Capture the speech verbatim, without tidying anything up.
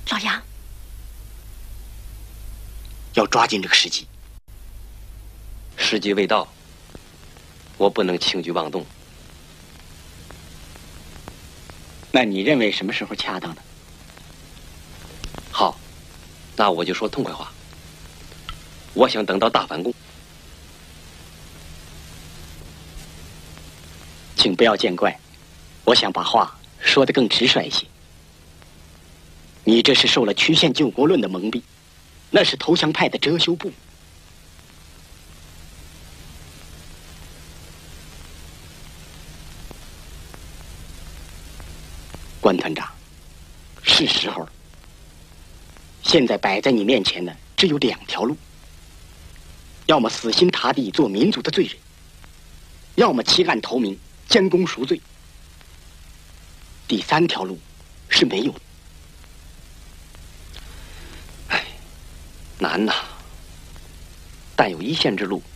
老杨， 要抓紧这个时机。 时机未到，我不能轻举妄动。 那你认为什么时候恰当呢？ 好，那我就说痛快话。我想等到大反攻。 请不要见怪，我想把话说得更直率一些。你这是受了曲线救国论的蒙蔽，那是投降派的遮羞布。关团长，是时候了。现在摆在你面前的只有两条路：要么死心塌地做民族的罪人，要么弃暗投明，将功赎罪。第三条路是没有的。 哎，难呐！但有一线之路，